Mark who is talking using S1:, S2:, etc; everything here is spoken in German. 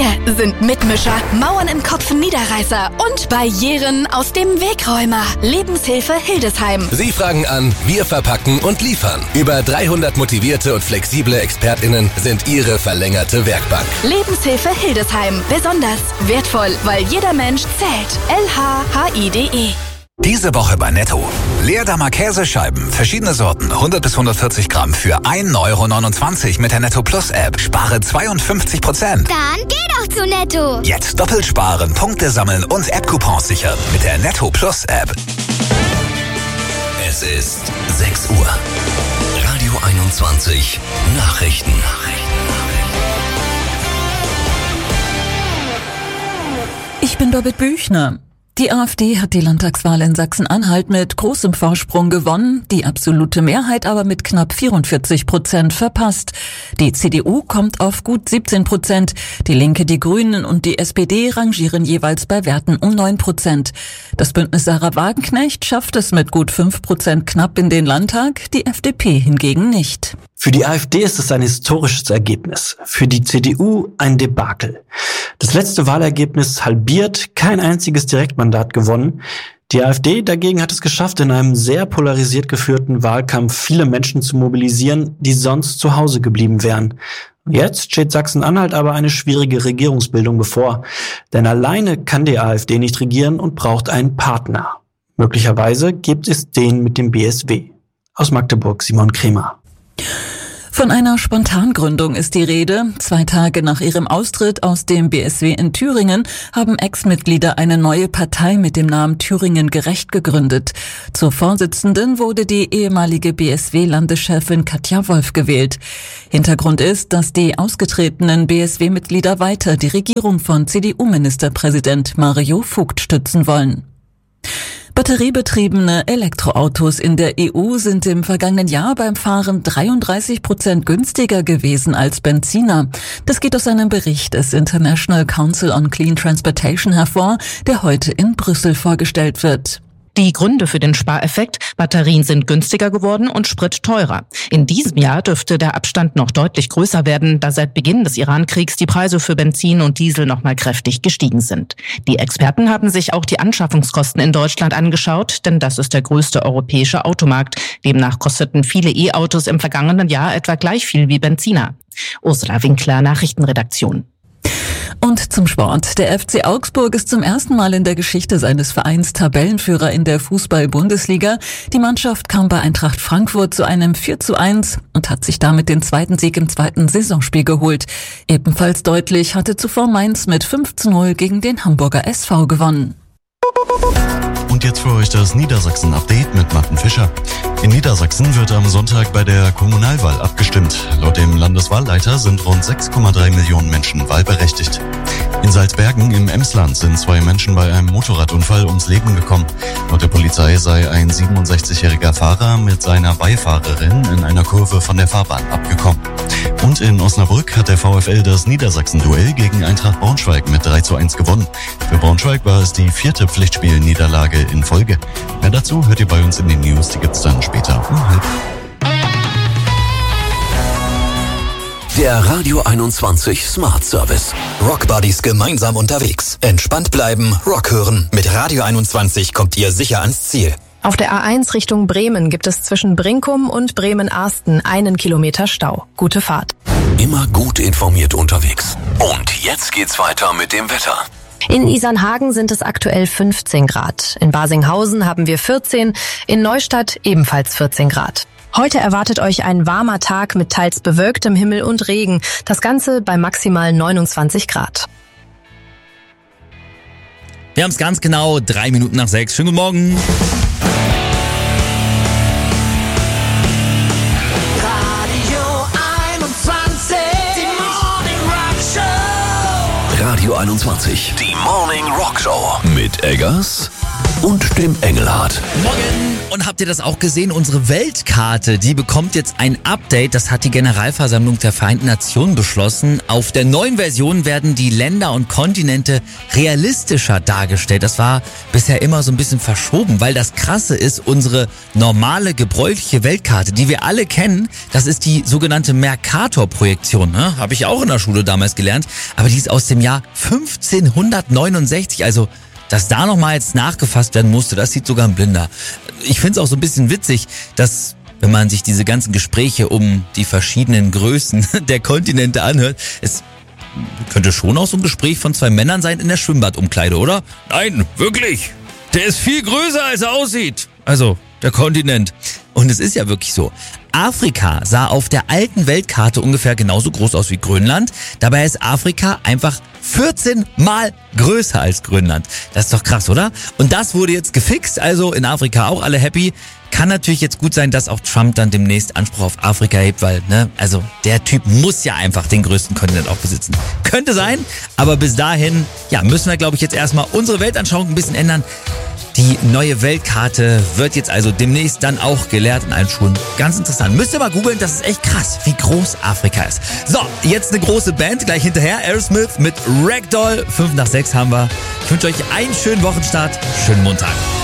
S1: Wir sind Mitmischer, Mauern im Kopf Niederreißer und Barrieren aus dem Wegräumer. Lebenshilfe Hildesheim.
S2: Sie fragen an, wir verpacken und liefern. Über 300 motivierte und flexible ExpertInnen sind Ihre verlängerte Werkbank.
S1: Lebenshilfe Hildesheim. Besonders wertvoll, weil jeder Mensch zählt. LHHIDE.
S3: Diese Woche bei Netto. Leerdammer Käsescheiben, verschiedene Sorten, 100 bis 140 Gramm für 1,29 € mit der Netto Plus App. Spare 52%.
S4: Dann geh doch zu Netto.
S3: Jetzt doppelt sparen, Punkte sammeln und App-Coupons sichern mit der Netto Plus App.
S5: Es ist 6 Uhr. Radio 21 Nachrichten.
S6: Ich bin Birgit Büchner. Die AfD hat die Landtagswahl in Sachsen-Anhalt mit großem Vorsprung gewonnen, die absolute Mehrheit aber mit knapp 44% verpasst. Die CDU kommt auf gut 17%, die Linke, die Grünen und die SPD rangieren jeweils bei Werten um 9%. Das Bündnis Sarah Wagenknecht schafft es mit gut 5% knapp in den Landtag, die FDP hingegen nicht.
S7: Für die AfD ist es ein historisches Ergebnis, für die CDU ein Debakel. Das letzte Wahlergebnis halbiert, kein einziges Direktmandat gewonnen. Die AfD dagegen hat es geschafft, in einem sehr polarisiert geführten Wahlkampf viele Menschen zu mobilisieren, die sonst zu Hause geblieben wären. Jetzt steht Sachsen-Anhalt aber eine schwierige Regierungsbildung bevor. Denn alleine kann die AfD nicht regieren und braucht einen Partner. Möglicherweise gibt es den mit dem BSW. Aus Magdeburg Simon Kremer.
S6: Von einer Spontangründung ist die Rede. 2 Tage nach ihrem Austritt aus dem BSW in Thüringen haben Ex-Mitglieder eine neue Partei mit dem Namen Thüringen Gerecht gegründet. Zur Vorsitzenden wurde die ehemalige BSW-Landeschefin Katja Wolf gewählt. Hintergrund ist, dass die ausgetretenen BSW-Mitglieder weiter die Regierung von CDU-Ministerpräsident Mario Vogt stützen wollen. Batteriebetriebene Elektroautos in der EU sind im vergangenen Jahr beim Fahren 33% günstiger gewesen als Benziner. Das geht aus einem Bericht des International Council on Clean Transportation hervor, der heute in Brüssel vorgestellt wird.
S8: Die Gründe für den Spareffekt: Batterien sind günstiger geworden und Sprit teurer. In diesem Jahr dürfte der Abstand noch deutlich größer werden, da seit Beginn des Iran-Kriegs die Preise für Benzin und Diesel nochmal kräftig gestiegen sind. Die Experten haben sich auch die Anschaffungskosten in Deutschland angeschaut, denn das ist der größte europäische Automarkt. Demnach kosteten viele E-Autos im vergangenen Jahr etwa gleich viel wie Benziner. Ursula Winkler, Nachrichtenredaktion.
S6: Und zum Sport. Der FC Augsburg ist zum ersten Mal in der Geschichte seines Vereins Tabellenführer in der Fußball-Bundesliga. Die Mannschaft kam bei Eintracht Frankfurt zu einem 4:1 und hat sich damit den zweiten Sieg im zweiten Saisonspiel geholt. Ebenfalls deutlich hatte zuvor Mainz mit 5:0 gegen den Hamburger SV gewonnen.
S9: Und jetzt für euch das Niedersachsen-Update mit Martin Fischer. In Niedersachsen wird am Sonntag bei der Kommunalwahl abgestimmt. Laut dem Landeswahlleiter sind rund 6,3 Millionen Menschen wahlberechtigt. In Salzbergen im Emsland sind 2 Menschen bei einem Motorradunfall ums Leben gekommen. Laut der Polizei sei ein 67-jähriger Fahrer mit seiner Beifahrerin in einer Kurve von der Fahrbahn abgekommen. Und in Osnabrück hat der VfL das Niedersachsen-Duell gegen Eintracht Braunschweig mit 3:1 gewonnen. Für Braunschweig war es die 4. Pflichtspielniederlage in Folge. Mehr dazu hört ihr bei uns in den News, die gibt's dann später um 12:30.
S5: Der Radio 21 Smart Service. Rockbuddies gemeinsam unterwegs. Entspannt bleiben, Rock hören. Mit Radio 21 kommt ihr sicher ans Ziel.
S10: Auf der A1 Richtung Bremen gibt es zwischen Brinkum und Bremen-Arsten 1 Kilometer Stau. Gute Fahrt.
S5: Immer gut informiert unterwegs. Und jetzt geht's weiter mit dem Wetter.
S10: In Isernhagen sind es aktuell 15 Grad. In Basinghausen haben wir 14, in Neustadt ebenfalls 14 Grad. Heute erwartet euch ein warmer Tag mit teils bewölktem Himmel und Regen. Das Ganze bei maximal 29 Grad.
S11: Wir haben es ganz genau 3 Minuten nach 6. Schönen guten Morgen.
S5: Radio 21, die Morning Rock Show mit Eggers
S2: und dem Engelhardt.
S11: Morgen! Und habt ihr das auch gesehen? Unsere Weltkarte, die bekommt jetzt ein Update. Das hat die Generalversammlung der Vereinten Nationen beschlossen. Auf der neuen Version werden die Länder und Kontinente realistischer dargestellt. Das war bisher immer so ein bisschen verschoben, weil das Krasse ist, unsere normale, gebräuchliche Weltkarte, die wir alle kennen, das ist die sogenannte Mercator-Projektion. Ne? Habe ich auch in der Schule damals gelernt. Aber die ist aus dem Jahr 1569, also dass da nochmal jetzt nachgefasst werden musste, das sieht sogar ein Blinder. Ich finde es auch so ein bisschen witzig, dass, wenn man sich diese ganzen Gespräche um die verschiedenen Größen der Kontinente anhört, es könnte schon auch so ein Gespräch von zwei Männern sein in der Schwimmbadumkleide, oder? Nein, wirklich. Der ist viel größer, als er aussieht. Also, der Kontinent. Und es ist ja wirklich so. Afrika sah auf der alten Weltkarte ungefähr genauso groß aus wie Grönland. Dabei ist Afrika einfach 14 Mal größer als Grönland. Das ist doch krass, oder? Und das wurde jetzt gefixt, also in Afrika auch alle happy. Kann natürlich jetzt gut sein, dass auch Trump dann demnächst Anspruch auf Afrika hebt, weil, also der Typ muss ja einfach den größten Kontinent auch besitzen. Könnte sein, aber bis dahin, müssen wir, glaube ich, jetzt erstmal unsere Weltanschauung ein bisschen ändern. Die neue Weltkarte wird jetzt also demnächst dann auch gelehrt in allen Schulen. Ganz interessant. Müsst ihr mal googeln, das ist echt krass, wie groß Afrika ist. So, jetzt eine große Band, gleich hinterher. Aerosmith mit Ragdoll. 5 nach 6 haben wir. Ich wünsche euch einen schönen Wochenstart, schönen Montag.